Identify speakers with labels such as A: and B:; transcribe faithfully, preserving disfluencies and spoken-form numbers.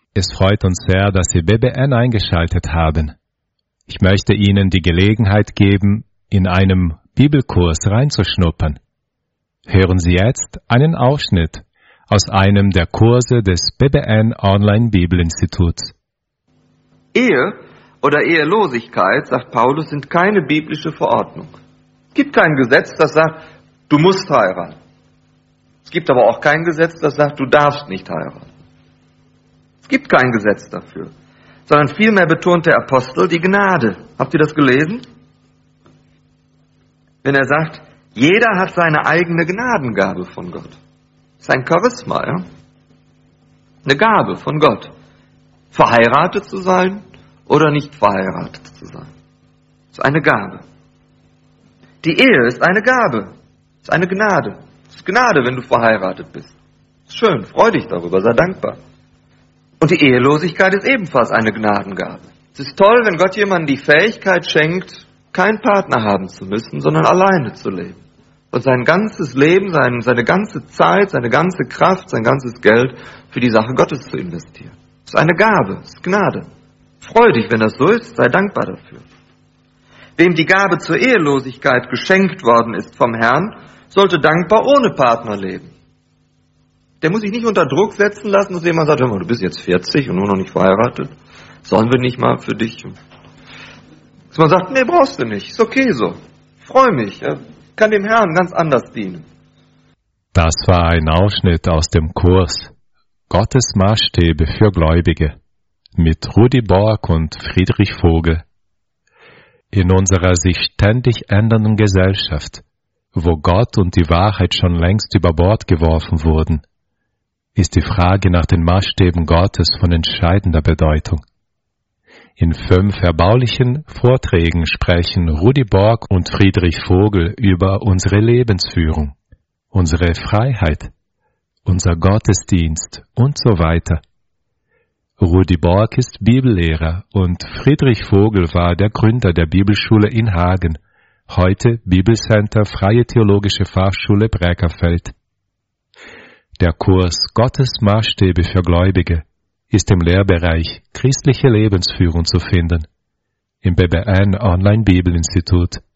A: Es freut uns sehr, dass Sie B B N eingeschaltet haben. Ich möchte Ihnen die Gelegenheit geben, in einem Bibelkurs reinzuschnuppern. Hören Sie jetzt einen Ausschnitt aus einem der Kurse des B B N Online Bibelinstituts.
B: Ehe oder Ehelosigkeit, sagt Paulus, sind keine biblische Verordnung. Es gibt kein Gesetz, das sagt, du musst heiraten. Es gibt aber auch kein Gesetz, das sagt, du darfst nicht heiraten. Es gibt kein Gesetz dafür, sondern vielmehr betont der Apostel die Gnade. Habt ihr das gelesen? Wenn er sagt, jeder hat seine eigene Gnadengabe von Gott. Das ist ein Charisma, ja? Eine Gabe von Gott. Verheiratet zu sein oder nicht verheiratet zu sein. Das ist eine Gabe. Die Ehe ist eine Gabe. Das ist eine Gnade. Das ist Gnade, wenn du verheiratet bist. Das ist schön, freu dich darüber, sei dankbar. Und die Ehelosigkeit ist ebenfalls eine Gnadengabe. Es ist toll, wenn Gott jemandem die Fähigkeit schenkt, keinen Partner haben zu müssen, sondern alleine zu leben. Und sein ganzes Leben, sein, seine ganze Zeit, seine ganze Kraft, sein ganzes Geld für die Sache Gottes zu investieren. Das ist eine Gabe, das ist Gnade. Freu dich, wenn das so ist, sei dankbar dafür. Wem die Gabe zur Ehelosigkeit geschenkt worden ist vom Herrn, sollte dankbar ohne Partner leben. Der muss sich nicht unter Druck setzen lassen, dass jemand sagt, hör mal, du bist jetzt vierzig und nur noch nicht verheiratet. Sollen wir nicht mal für dich? Dass man sagt, nee, brauchst du nicht, ist okay so. Ich freue mich, ja. Kann dem Herrn ganz anders dienen.
A: Das war ein Ausschnitt aus dem Kurs Gottes Maßstäbe für Gläubige mit Rudi Borg und Friedrich Vogel. In unserer sich ständig ändernden Gesellschaft, wo Gott und die Wahrheit schon längst über Bord geworfen wurden, ist die Frage nach den Maßstäben Gottes von entscheidender Bedeutung. In fünf erbaulichen Vorträgen sprechen Rudi Borg und Friedrich Vogel über unsere Lebensführung, unsere Freiheit, unser Gottesdienst und so weiter. Rudi Borg ist Bibellehrer und Friedrich Vogel war der Gründer der Bibelschule in Hagen, heute Bibelcenter Freie Theologische Fachschule Breckerfeld. Der Kurs Gottes Maßstäbe für Gläubige ist im Lehrbereich Christliche Lebensführung zu finden, im B B N Online Bibelinstitut.